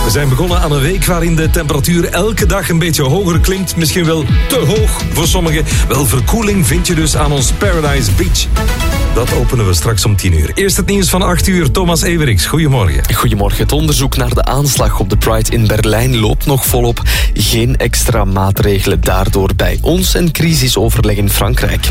We zijn begonnen aan een week waarin de temperatuur elke dag een beetje hoger klimt. Misschien wel te hoog voor sommigen. Wel, verkoeling vind je dus aan ons Paradise Beach. Dat openen we straks om 10 uur. Eerst het nieuws van 8 uur. Thomas Everiks, goedemorgen. Goedemorgen. Het onderzoek naar de aanslag op de Pride in Berlijn loopt nog volop. Geen extra maatregelen daardoor bij ons en crisisoverleg in Frankrijk.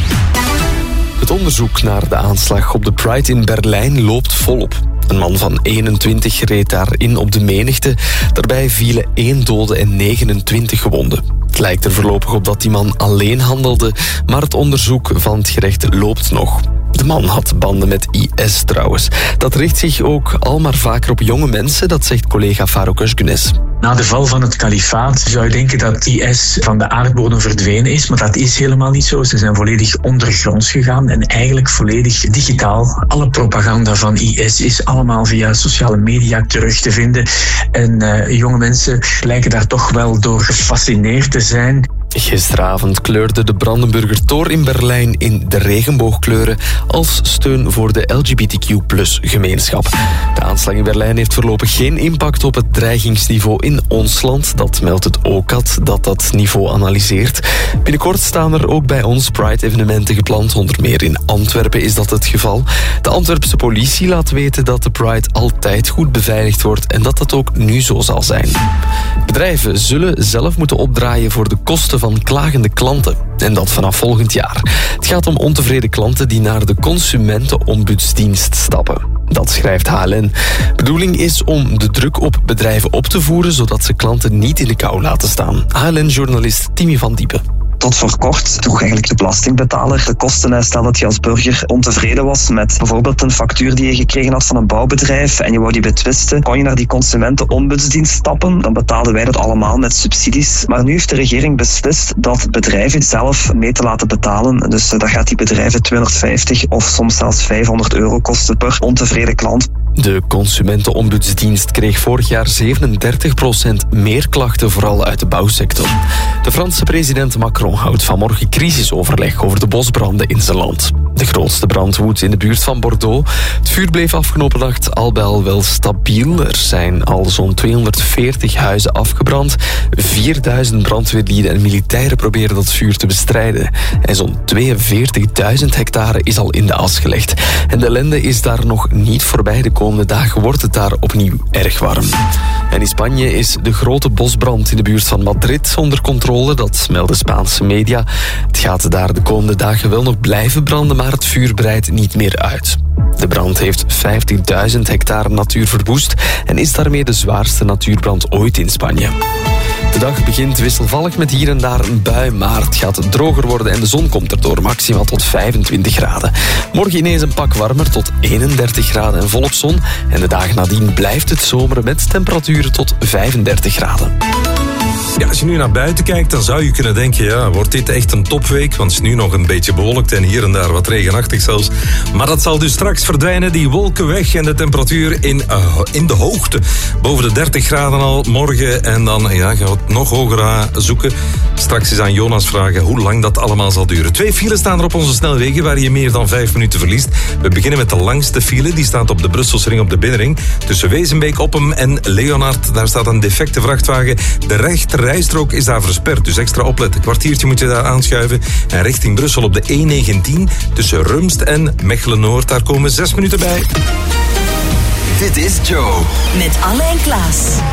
Het onderzoek naar de aanslag op de Pride in Berlijn loopt volop. Een man van 21 reed daarin op de menigte. Daarbij vielen 1 dode en 29 gewonden. Het lijkt er voorlopig op dat die man alleen handelde, maar het onderzoek van het gerecht loopt nog. De man had banden met IS trouwens. Dat richt zich ook al maar vaker op jonge mensen, dat zegt collega Farouk Özgünes. Na de val van het kalifaat zou je denken dat IS van de aardbodem verdwenen is, maar dat is helemaal niet zo. Ze zijn volledig ondergronds gegaan en eigenlijk volledig digitaal. Alle propaganda van IS is allemaal via sociale media terug te vinden. En jonge mensen lijken daar toch wel door gefascineerd te zijn. Gisteravond kleurde de Brandenburger Tor in Berlijn in de regenboogkleuren als steun voor de LGBTQ+-gemeenschap. De aanslag in Berlijn heeft voorlopig geen impact op het dreigingsniveau in ons land. Dat meldt het OCAD dat niveau analyseert. Binnenkort staan er ook bij ons Pride-evenementen gepland. Onder meer in Antwerpen is dat het geval. De Antwerpse politie laat weten dat de Pride altijd goed beveiligd wordt en dat ook nu zo zal zijn. Bedrijven zullen zelf moeten opdraaien voor de kosten van klagende klanten. En dat vanaf volgend jaar. Het gaat om ontevreden klanten die naar de Consumentenombudsdienst stappen. Dat schrijft HLN. Bedoeling is om de druk op bedrijven op te voeren, zodat ze klanten niet in de kou laten staan. HLN-journalist Timmy van Diepen. Tot voor kort droeg eigenlijk de belastingbetaler de kosten. Stel dat je als burger ontevreden was met bijvoorbeeld een factuur die je gekregen had van een bouwbedrijf en je wou die betwisten, kon je naar die Consumentenombudsdienst stappen. Dan betaalden wij dat allemaal met subsidies. Maar nu heeft de regering beslist dat bedrijven zelf mee te laten betalen. Dus dat gaat die bedrijven 250 of soms zelfs 500 euro kosten per ontevreden klant. De Consumentenombudsdienst kreeg vorig jaar 37% meer klachten, vooral uit de bouwsector. De Franse president Macron houdt vanmorgen crisisoverleg over de bosbranden in zijn land. De grootste brand woedt in de buurt van Bordeaux. Het vuur bleef afgelopen nacht al bij al wel stabiel. Er zijn al zo'n 240 huizen afgebrand. 4000 brandweerlieden en militairen proberen dat vuur te bestrijden. En zo'n 42.000 hectare is al in de as gelegd. En de ellende is daar nog niet voorbij. De komende dagen wordt het daar opnieuw erg warm. En in Spanje is de grote bosbrand in de buurt van Madrid onder controle. Dat melden Spaanse media. Het gaat daar de komende dagen wel nog blijven branden, maar het vuur breidt niet meer uit. De brand heeft 50.000 hectare natuur verwoest en is daarmee de zwaarste natuurbrand ooit in Spanje. De dag begint wisselvallig met hier en daar een bui, maar het gaat droger worden en de zon komt erdoor, maximaal tot 25 graden. Morgen ineens een pak warmer tot 31 graden en volop zon. En de dagen nadien blijft het zomeren met temperaturen tot 35 graden. Ja, als je nu naar buiten kijkt, dan zou je kunnen denken, ja, wordt dit echt een topweek? Want het is nu nog een beetje bewolkt en hier en daar wat regenachtig zelfs. Maar dat zal dus straks verdwijnen, die wolken weg en de temperatuur in de hoogte. Boven de 30 graden al morgen en dan gaan we het nog hoger zoeken. Straks is aan Jonas vragen hoe lang dat allemaal zal duren. 2 files staan er op onze snelwegen waar je meer dan 5 minuten verliest. We beginnen met de langste file, die staat op de Brusselse ring op de Binnenring. Tussen Wezenbeek, Oppem en Leonard, daar staat een defecte vrachtwagen. De rechter rijstrook is daar versperd, dus extra opletten. Een kwartiertje moet je daar aanschuiven. En richting Brussel op de E19 tussen Rumst en Mechelen-Noord. Daar komen 6 minuten bij. Dit is Joe. Met Alle en Klaas.